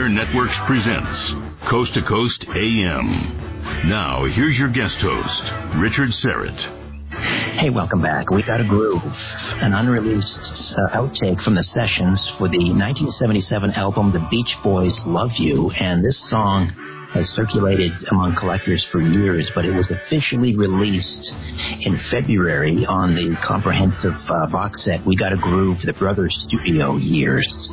Air Networks presents Coast to Coast AM. Now, here's your guest host, Richard Syrett. Hey, welcome back. We got a groove, an unreleased outtake from the sessions for the 1977 album The Beach Boys' Love You, and this song has circulated among collectors for years, but it was officially released in February on the comprehensive box set We Got a Groove, the Brothers Studio years.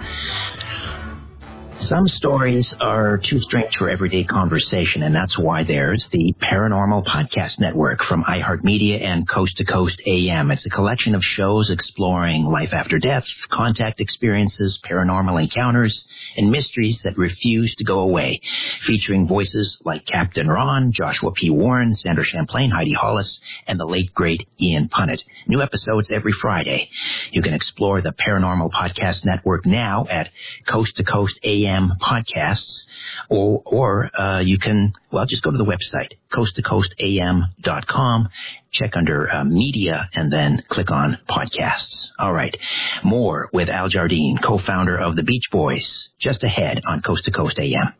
Some stories are too strange for everyday conversation, and that's why there's the Paranormal Podcast Network from iHeartMedia and Coast to Coast AM. It's a collection of shows exploring life after death, contact experiences, paranormal encounters, and mysteries that refuse to go away, featuring voices like Captain Ron, Joshua P. Warren, Sandra Champlain, Heidi Hollis, and the late, great Ian Punnett. New episodes every Friday. You can explore the Paranormal Podcast Network now at Coast to Coast AM podcasts, or you can, just go to the website, coasttocoastam.com, check under media, and then click on podcasts. All right, more with Al Jardine, co-founder of the Beach Boys, just ahead on Coast to Coast AM.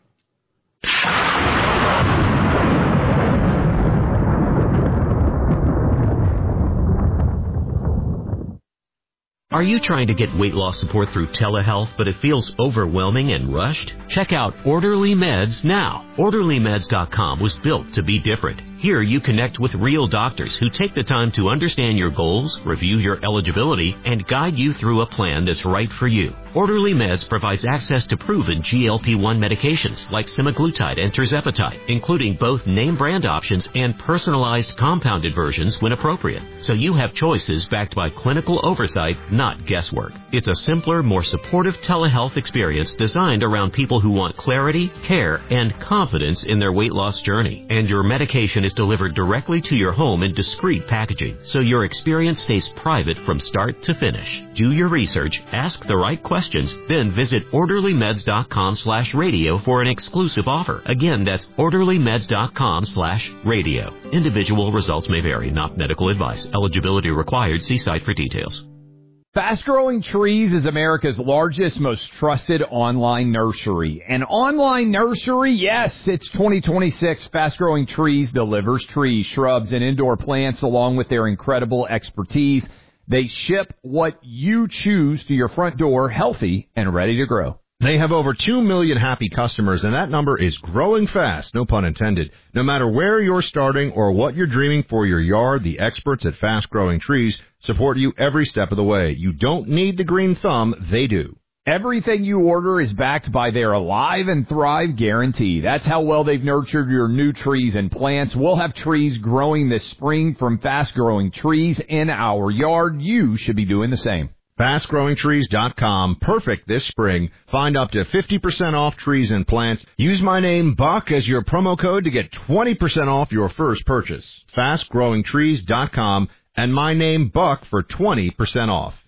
Are you trying to get weight loss support through telehealth, but it feels overwhelming and rushed? Check out Orderly Meds now. OrderlyMeds.com was built to be different. Here you connect with real doctors who take the time to understand your goals, review your eligibility, and guide you through a plan that's right for you. Orderly Meds provides access to proven GLP-1 medications like semaglutide and tirzepatide, including both name brand options and personalized compounded versions when appropriate. So you have choices backed by clinical oversight, not guesswork. It's a simpler, more supportive telehealth experience designed around people who want clarity, care, and confidence in their weight loss journey. And your medication is delivered directly to your home in discreet packaging, so your experience stays private from start to finish. Do your research, ask the right questions, then visit orderlymeds.com/radio for an exclusive offer. Again, that's orderlymeds.com/radio. Individual results may vary, not medical advice. Eligibility required. See site for details. Fast Growing Trees is America's largest, most trusted online nursery. An online nursery? Yes, it's 2026. Fast Growing Trees delivers trees, shrubs, and indoor plants along with their incredible expertise. They ship what you choose to your front door, healthy and ready to grow. They have over 2 million happy customers, and that number is growing fast, no pun intended. No matter where you're starting or what you're dreaming for your yard, the experts at Fast Growing Trees support you every step of the way. You don't need the green thumb, they do. Everything you order is backed by their Alive and Thrive guarantee. That's how well they've nurtured your new trees and plants. We'll have trees growing this spring from Fast Growing Trees in our yard. You should be doing the same. FastGrowingTrees.com. Perfect this spring. Find up to 50% off trees and plants. Use my name, Buck, as your promo code to get 20% off your first purchase. FastGrowingTrees.com and my name, Buck, for 20% off.